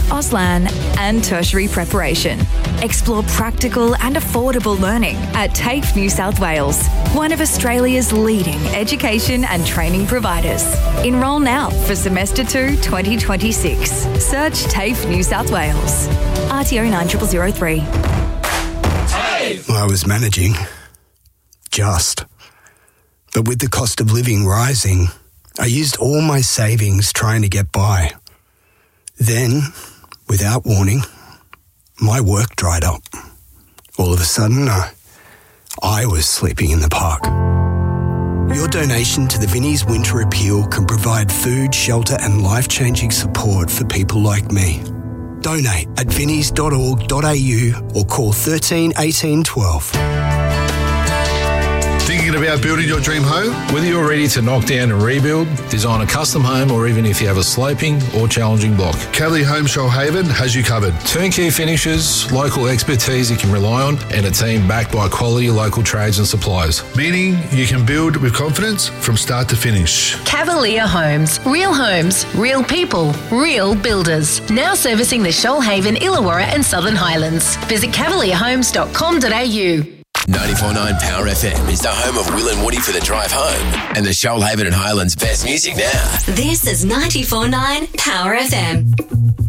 Auslan and tertiary preparation. Explore practical and affordable learning at TAFE New South Wales, one of Australia's leading education and training providers. Enrol now for Semester 2 2026. Search TAFE New South Wales. RTO 9003. I was managing. Just. But with the cost of living rising, I used all my savings trying to get by. Then, without warning, my work dried up. All of a sudden, I was sleeping in the park. Your donation to the Vinnie's Winter Appeal can provide food, shelter and life-changing support for people like me. Donate at vinnies.org.au or call 13 18 12. Thinking about building your dream home? Whether you're ready to knock down and rebuild, design a custom home, or even if you have a sloping or challenging block, Cavalier Home Shoalhaven has you covered. turnkey finishes, local expertise you can rely on, and a team backed by quality local trades and suppliers. Meaning you can build with confidence from start to finish. Cavalier Homes, real people, real builders. Now servicing the Shoalhaven, Illawarra and Southern Highlands. Visit cavalierhomes.com.au. 94.9 Power FM is the home of Will and Woody for the drive home and the Shoalhaven and Highlands best music now. This is 94.9 Power FM.